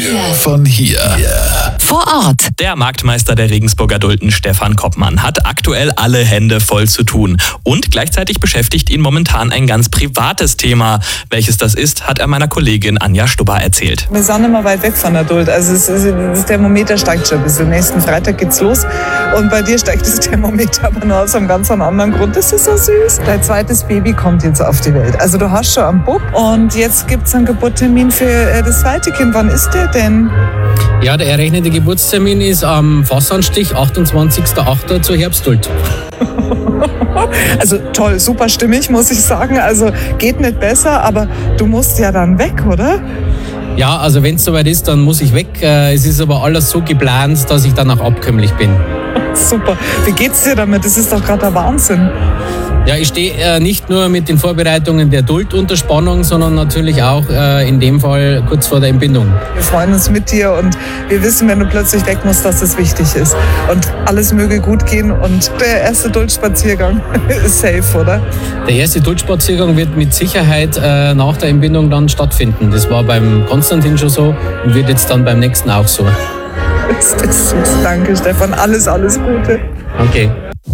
Von hier. Vor Ort. Der Marktmeister der Regensburger Dulden, Stefan Koppmann, hat aktuell alle Hände voll zu tun. Und gleichzeitig beschäftigt ihn momentan ein ganz privates Thema. Welches das ist, hat er meiner Kollegin Anja Stubber erzählt. Wir sind immer weit weg von der Duld. Also das Thermometer steigt schon ein bisschen. Nächsten Freitag geht's los. Und bei dir steigt das Thermometer aber noch aus einem ganz anderen Grund. Das ist so süß. Dein zweites Baby kommt jetzt auf die Welt. Also du hast schon einen Bub und jetzt gibt's einen Geburtstermin für das zweite Kind. Wann ist der denn? Ja, der errechnete Geburtstermin ist am Fassanstich, 28.08. zur Herbstduld. Also toll, super stimmig, muss ich sagen. Also geht nicht besser, aber du musst ja dann weg, oder? Ja, also wenn es soweit ist, dann muss ich weg. Es ist aber alles so geplant, dass ich dann auch abkömmlich bin. Super. Wie geht's dir damit? Das ist doch gerade der Wahnsinn. Ja, ich stehe nicht nur mit den Vorbereitungen der Duld unter Spannung, sondern natürlich auch in dem Fall kurz vor der Entbindung. Wir freuen uns mit dir und wir wissen, wenn du plötzlich weg musst, dass das wichtig ist. Und alles möge gut gehen und der erste Duldspaziergang ist safe, oder? Der erste Duldspaziergang wird mit Sicherheit nach der Entbindung dann stattfinden. Das war beim Konstantin schon so und wird jetzt dann beim nächsten auch so. Das ist süß. Danke, Stefan. Alles Gute. Okay.